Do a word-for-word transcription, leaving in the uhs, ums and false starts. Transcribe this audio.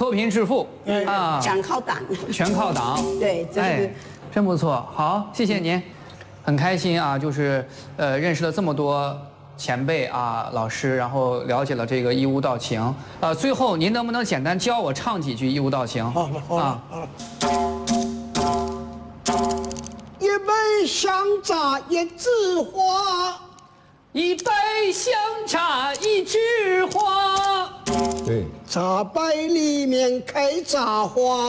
脱贫致富啊， 全靠党， 全靠党。 对，这哎是， 真不错。好，谢谢您，很开心啊，就是呃认识了这么多前辈啊老师，然后了解了这个义乌道情。呃，最后您能不能简单教我唱几句义乌道情？ 好了好了啊， 好了。一杯香茶一枝花， 一杯香茶一枝花。 对。 茶杯里面开茶花。